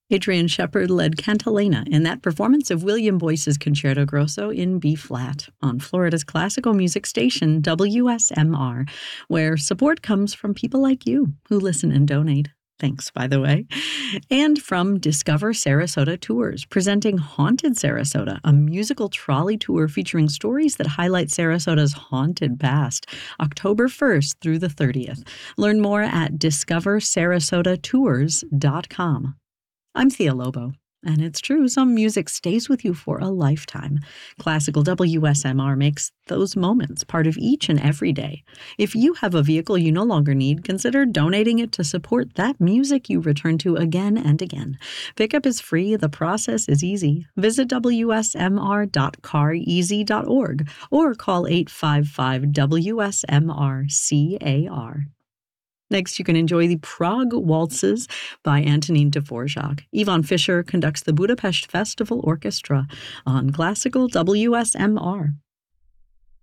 Adrian Shepard led Cantilena in that performance of William Boyce's Concerto Grosso in B-flat on Florida's classical music station, WSMR, where support comes from people like you who listen and donate. Thanks, by the way. And from Discover Sarasota Tours, presenting Haunted Sarasota, a musical trolley tour featuring stories that highlight Sarasota's haunted past, October 1st through the 30th. Learn more at discoversarasotatours.com. I'm Thea Lobo, and it's true, some music stays with you for a lifetime. Classical WSMR makes those moments part of each and every day. If you have a vehicle you no longer need, consider donating it to support that music you return to again and again. Pickup is free, the process is easy. Visit wsmr.careasy.org or call 855-WSMR-CAR. Next, you can enjoy the Prague Waltzes by Antonin Dvorak. Ivan Fischer conducts the Budapest Festival Orchestra on Classical WSMR.